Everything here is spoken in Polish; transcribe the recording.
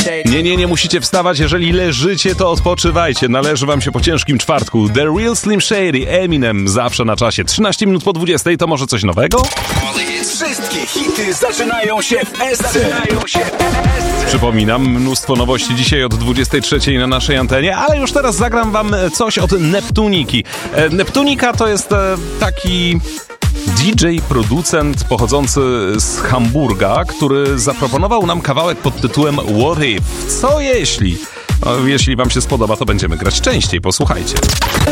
Nie musicie wstawać, jeżeli leżycie, to odpoczywajcie. Należy wam się po ciężkim czwartku. The Real Slim Shady, Eminem, zawsze na czasie. 13 minut po 20, to może coś nowego? Wszystkie hity zaczynają się w SC. Przypominam, mnóstwo nowości dzisiaj od 23 na naszej antenie, ale już teraz zagram wam coś od Neptuniki. Neptunika to jest taki DJ, producent pochodzący z Hamburga, który zaproponował nam kawałek pod tytułem What If? Co jeśli? Jeśli wam się spodoba, to będziemy grać częściej. Posłuchajcie.